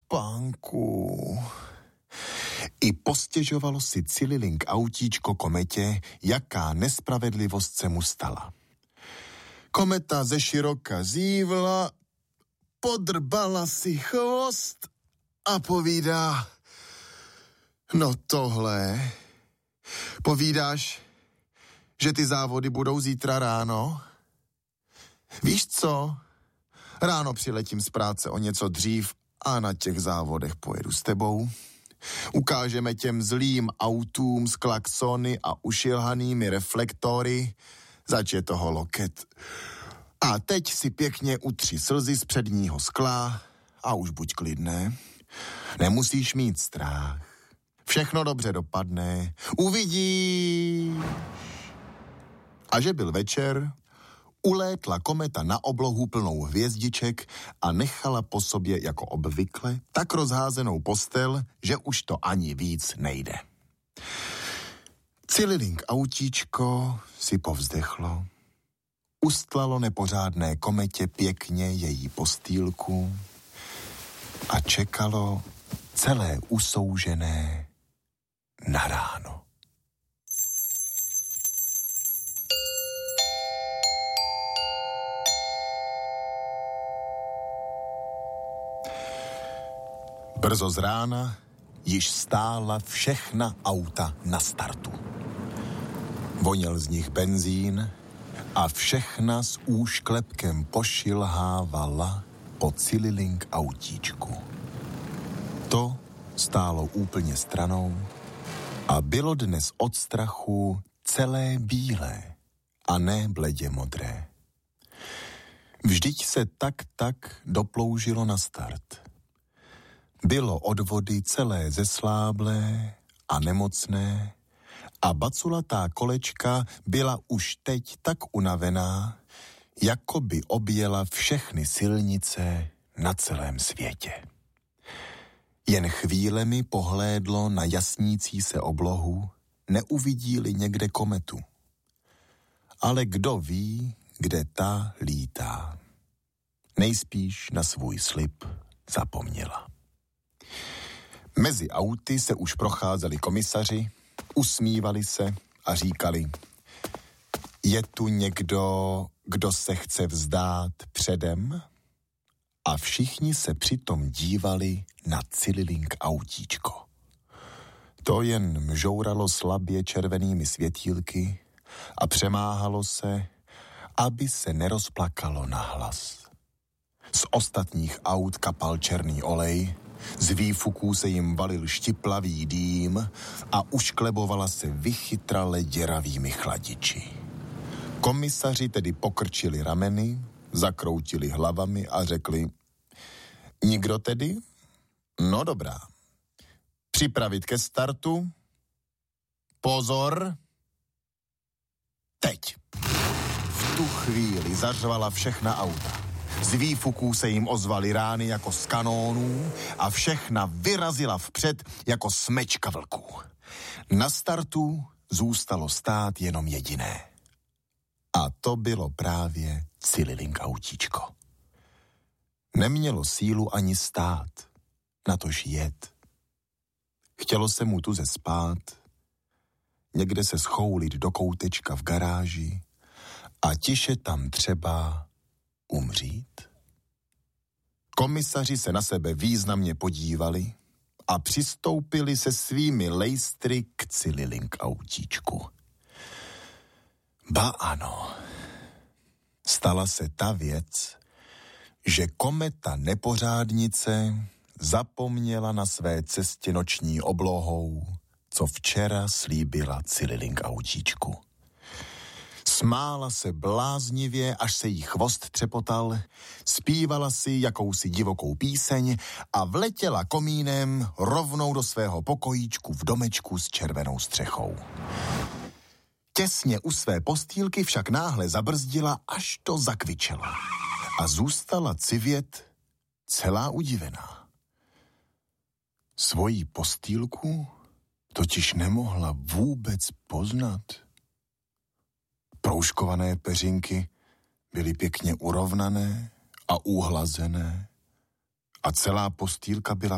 spánku. I postěžovalo si Cililink autíčko Kometě, jaká nespravedlivost se mu stala. Kometa ze široka zívla, podrbala si chvost a povídá: no tohle, povídáš, že ty závody budou zítra ráno? Víš co? Ráno přiletím z práce o něco dřív a na těch závodech pojedu s tebou. Ukážeme těm zlým autům s klaxony a ušilhanými reflektory, zač je toho loket. A teď si pěkně utři slzy z předního skla a už buď klidné. Nemusíš mít strach. Všechno dobře dopadne. Uvidíš. A že byl večer, ulétla kometa na oblohu plnou hvězdiček a nechala po sobě jako obvykle tak rozházenou postel, že už to ani víc nejde. Cililink autíčko si povzdechlo, ustlalo nepořádné kometě pěkně její postýlku a čekalo celé usoužené na ráno. Brzo z rána již stála všechna auta na startu. Voněl z nich benzín a všechna s úšklepkem pošilhávala po Cililink autíčku. To stálo úplně stranou a bylo dnes od strachu celé bílé a ne bledě modré. Vždyť se tak doploužilo na start. Bylo od vody celé zesláblé a nemocné a baculatá kolečka byla už teď tak unavená, jako by objela všechny silnice na celém světě. Jen chvílemi pohlédlo na jasnící se oblohu, neuvidí-li někde kometu. Ale kdo ví, kde ta lítá. Nejspíš na svůj slib zapomněla. Mezi auty se už procházeli komisaři, usmívali se a říkali: je tu někdo, kdo se chce vzdát předem? A všichni se přitom dívali na Cililink autíčko. To jen mžouralo slabě červenými světýlky a přemáhalo se, aby se nerozplakalo nahlas. Z ostatních aut kapal černý olej, z výfuků se jim valil štiplavý dým a ušklebovala se vychytrale děravými chladiči. Komisaři tedy pokrčili rameny, zakroutili hlavami a řekli: nikdo tedy? No dobrá. Připravit ke startu? Pozor! Teď! V tu chvíli zařvala všechna auta. Z výfuků se jim ozvaly rány jako z kanónů a všechna vyrazila vpřed jako smečka vlků. Na startu zůstalo stát jenom jediné. A to bylo právě Cililink autíčko. Nemělo sílu ani stát, natož jet. Chtělo se mu tu zespát, někde se schoulit do koutečka v garáži a tiše tam třeba umřít. Komisaři se na sebe významně podívali a přistoupili se svými lejstry k Cililink autíčku. Ba ano, stala se ta věc, že kometa nepořádnice zapomněla na své cestě noční oblohou, co včera slíbila Cililink autíčku. Smála se bláznivě, až se jí chvost třepotal, zpívala si jakousi divokou píseň a vletěla komínem rovnou do svého pokojíčku v domečku s červenou střechou. Těsně u své postýlky však náhle zabrzdila, až to zakvičela a zůstala civět celá udivená. Svoji postýlku totiž nemohla vůbec poznat. Proužkované peřinky byly pěkně urovnané a uhlazené a celá postýlka byla